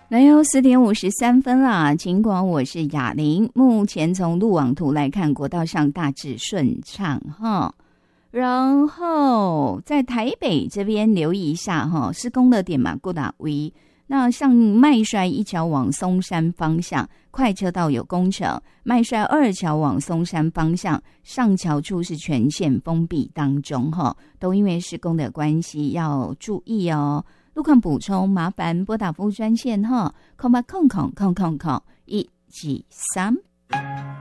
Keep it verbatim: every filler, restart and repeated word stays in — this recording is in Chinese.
来哟，四点五十三分啦。尽管我是雅玲，目前从路网图来看，国道上大致顺畅哈。然后在台北这边留意一下哈，施工的点嘛，过大位。那像麦帅一桥往松山方向，快车道有工程；麦帅二桥往松山方向，上桥处是全线封闭当中哈，都因为施工的关系要注意哦。路况补充，麻烦拨打服务专线哈，空八空空空空空一几三。